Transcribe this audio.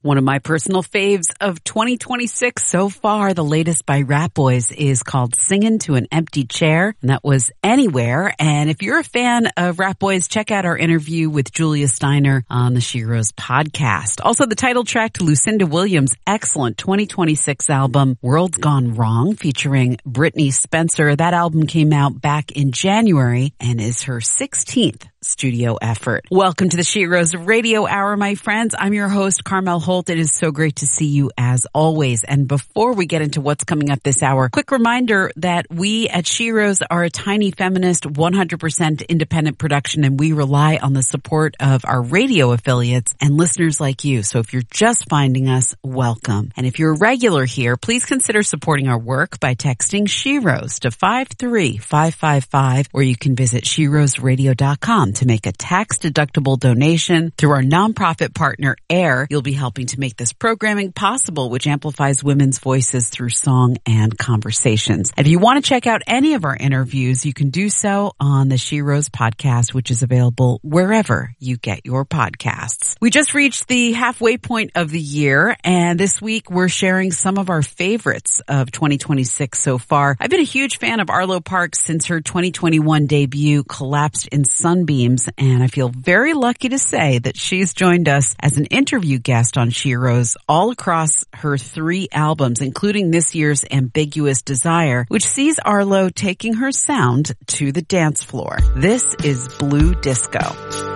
One of my personal faves of 2026 so far, the latest by Rat Boys, is called Singin' to an Empty Chair, and that was Anywhere. And if you're a fan of Rat Boys, check out our interview with Julia Steiner on the She-Rose podcast. Also, the title track to Lucinda Williams' excellent 2026 album, World's Gone Wrong, featuring Brittany Spencer. That album came out back in January and is her 16th studio effort. Welcome to the She-Rose Radio Hour, my friends. I'm your host, Carmel Holt. It is so great to see you as always. And before we get into what's coming up this hour, quick reminder that we at She-Rose are a tiny feminist, 100% independent production, and we rely on the support of our radio affiliates and listeners like you. So if you're just finding us, welcome. And if you're a regular here, please consider supporting our work by texting She-Rose to 53555, or you can visit SheRoseRadio.com to make a tax-deductible donation. Through our nonprofit partner, AIR, you'll be helping to make this programming possible, which amplifies women's voices through song and conversations. And if you want to check out any of our interviews, you can do so on the She-Rose podcast, which is available wherever you get your podcasts. We just reached the halfway point of the year, and this week we're sharing some of our favorites of 2026 so far. I've been a huge fan of Arlo Parks since her 2021 debut, Collapsed in Sunbeams, and I feel very lucky to say that she's joined us as an interview guest on She-Rose all across her 3 albums, including this year's Ambiguous Desire, which sees Arlo taking her sound to the dance floor. This is Blue Disco.